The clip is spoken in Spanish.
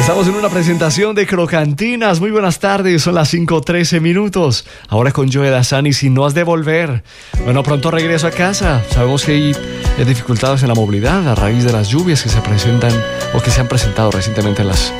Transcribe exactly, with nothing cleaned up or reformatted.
Estamos en una presentación de Crocantinas. Muy buenas tardes, son las cinco trece minutos. Ahora con Joe Dasani, si no has de volver. Bueno, pronto regreso a casa. Sabemos que hay dificultades en la movilidad a raíz de las lluvias que se presentan o que se han presentado recientemente en las